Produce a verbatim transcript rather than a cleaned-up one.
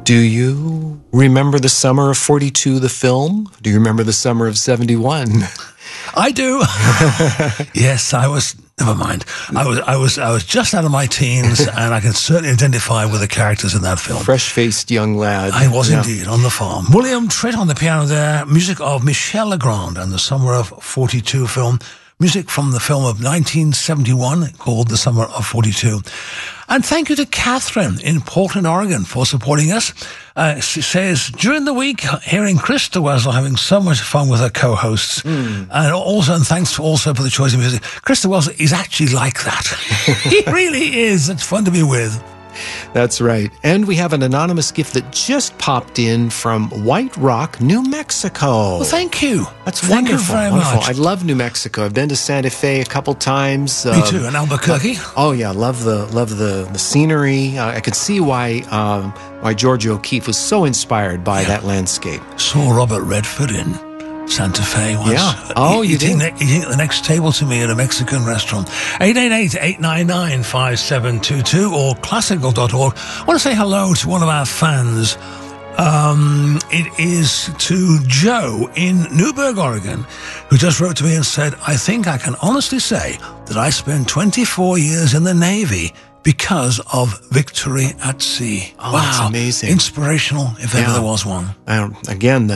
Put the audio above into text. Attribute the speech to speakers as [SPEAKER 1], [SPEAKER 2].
[SPEAKER 1] Do you remember the summer of forty-two, the film? Do you remember the summer of seventy-one?
[SPEAKER 2] I do. Yes, I was. Never mind. I was. I was. I was just out of my teens, and I can certainly identify with the characters in that film.
[SPEAKER 1] Fresh-faced young lad.
[SPEAKER 2] I was
[SPEAKER 1] yeah.
[SPEAKER 2] indeed on the farm. William Tritt on the piano there. Music of Michel Legrand and the Summer of forty-two film. Music from the film of nineteen seventy-one called The Summer of forty-two. And thank you to Catherine in Portland, Oregon for supporting us. Uh, she says, during the week, hearing Krista Wessel having so much fun with her co-hosts. Mm. And also, and thanks also for the choice of music. Krista Wessel is actually like that. He really is. It's fun to be with.
[SPEAKER 1] That's right. And we have an anonymous gift that just popped in from White Rock, New Mexico.
[SPEAKER 2] Well, thank you.
[SPEAKER 1] That's
[SPEAKER 2] thank
[SPEAKER 1] wonderful.
[SPEAKER 2] you very
[SPEAKER 1] wonderful.
[SPEAKER 2] much.
[SPEAKER 1] I love New Mexico. I've been to Santa Fe a couple times.
[SPEAKER 2] Me
[SPEAKER 1] um,
[SPEAKER 2] too. And Albuquerque.
[SPEAKER 1] Oh yeah, love the love the the scenery. Uh, I could see why um, why Georgia O'Keeffe was so inspired by yeah. that landscape.
[SPEAKER 2] Saw Robert Redford in Santa Fe once.
[SPEAKER 1] Yeah. Oh,
[SPEAKER 2] he,
[SPEAKER 1] you
[SPEAKER 2] eating
[SPEAKER 1] did?
[SPEAKER 2] The, eating at the next table to me at a Mexican restaurant. eight eight eight, eight nine nine, five seven two two or classical dot org. I want to say hello to one of our fans. Um, it is to Joe in Newberg, Oregon, who just wrote to me and said, I think I can honestly say that I spent twenty-four years in the Navy because of Victory at Sea.
[SPEAKER 1] Oh,
[SPEAKER 2] wow.
[SPEAKER 1] that's amazing.
[SPEAKER 2] Inspirational, if
[SPEAKER 1] yeah.
[SPEAKER 2] ever there was one.
[SPEAKER 1] Um, again, the